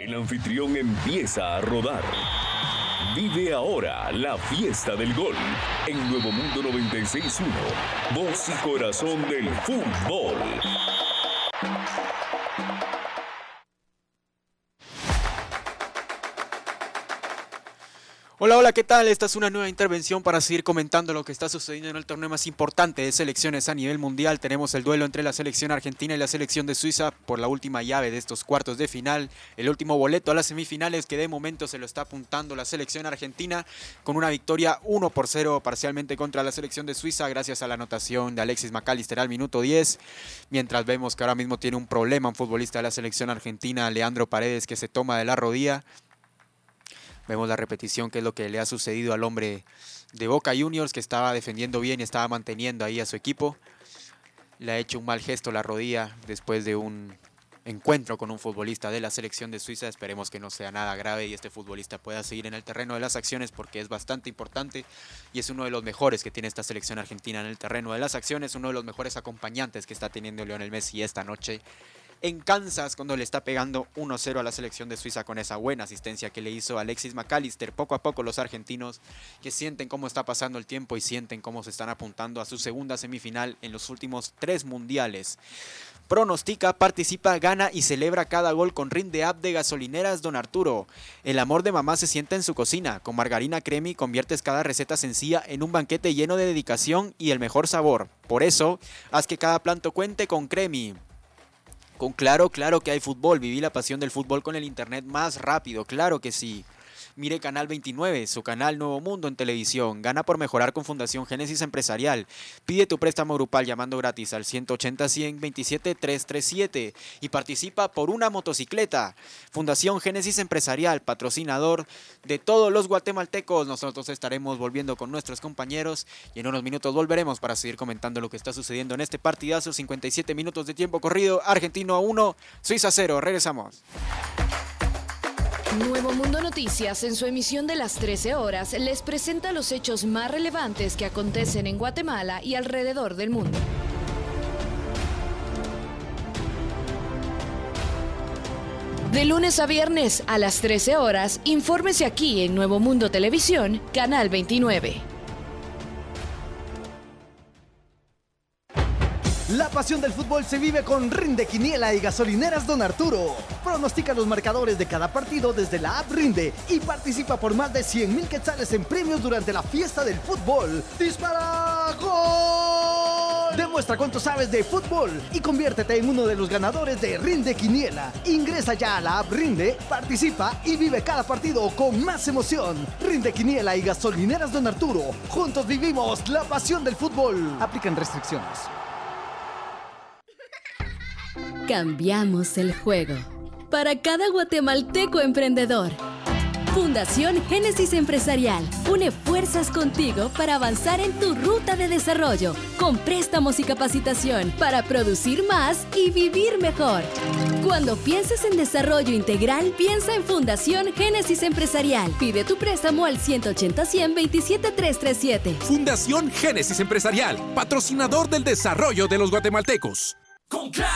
El anfitrión empieza a rodar. Vive ahora la fiesta del gol en Nuevo Mundo 96.1, voz y corazón del fútbol. Hola, ¿qué tal? Esta es una nueva intervención para seguir comentando lo que está sucediendo en el torneo más importante de selecciones a nivel mundial. Tenemos el duelo entre la selección argentina y la selección de Suiza por la última llave de estos cuartos de final. El último boleto a las semifinales que de momento se lo está apuntando la selección argentina con una victoria 1-0 parcialmente contra la selección de Suiza gracias a la anotación de Alexis McAllister al minuto 10. Mientras vemos que ahora mismo tiene un problema un futbolista de la selección argentina, Leandro Paredes, que se toma de la rodilla. Vemos la repetición, que es lo que le ha sucedido al hombre de Boca Juniors, que estaba defendiendo bien y estaba manteniendo ahí a su equipo. Le ha hecho un mal gesto la rodilla después de un encuentro con un futbolista de la selección de Suiza. Esperemos que no sea nada grave y este futbolista pueda seguir en el terreno de las acciones, porque es bastante importante y es uno de los mejores que tiene esta selección argentina en el terreno de las acciones, uno de los mejores acompañantes que está teniendo Lionel Messi esta noche en Kansas, cuando le está pegando 1-0 a la selección de Suiza con esa buena asistencia que le hizo Alexis McAllister. Poco a poco los argentinos, que sienten cómo está pasando el tiempo y sienten cómo se están apuntando a su segunda semifinal en los últimos 3 mundiales. Pronostica, participa, gana y celebra cada gol con Rinde App de Gasolineras Don Arturo. El amor de mamá se sienta en su cocina. Con margarina Cremi conviertes cada receta sencilla en un banquete lleno de dedicación y el mejor sabor. Por eso, haz que cada plato cuente con Cremi. Con claro que hay fútbol. Viví la pasión del fútbol con el internet más rápido, claro que sí. Mire Canal 29, su canal Nuevo Mundo en televisión. Gana por mejorar con Fundación Génesis Empresarial. Pide tu préstamo grupal llamando gratis al 180-100-27-337 y participa por una motocicleta. Fundación Génesis Empresarial, patrocinador de todos los guatemaltecos. Nosotros estaremos volviendo con nuestros compañeros y en unos minutos volveremos para seguir comentando lo que está sucediendo en este partidazo. 57 minutos de tiempo corrido, Argentino 1, Suiza 0. Regresamos. Nuevo Mundo Noticias, en su emisión de las 13 horas, les presenta los hechos más relevantes que acontecen en Guatemala y alrededor del mundo. De lunes a viernes a las 13 horas, infórmese aquí en Nuevo Mundo Televisión, Canal 29. La pasión del fútbol se vive con Rinde Quiniela y Gasolineras Don Arturo. Pronostica los marcadores de cada partido desde la app Rinde y participa por más de 100,000 quetzales en premios durante la fiesta del fútbol. ¡Dispara! ¡Gol! Demuestra cuánto sabes de fútbol y conviértete en uno de los ganadores de Rinde Quiniela. Ingresa ya a la app Rinde, participa y vive cada partido con más emoción. Rinde Quiniela y Gasolineras Don Arturo. Juntos vivimos la pasión del fútbol. Aplican restricciones. Cambiamos el juego. Para cada guatemalteco emprendedor. Fundación Génesis Empresarial une fuerzas contigo para avanzar en tu ruta de desarrollo, con préstamos y capacitación para producir más y vivir mejor. Cuando pienses en desarrollo integral, piensa en Fundación Génesis Empresarial. Pide tu préstamo al 180-100-27-337. Fundación Génesis Empresarial, patrocinador del desarrollo de los guatemaltecos. Con Claro,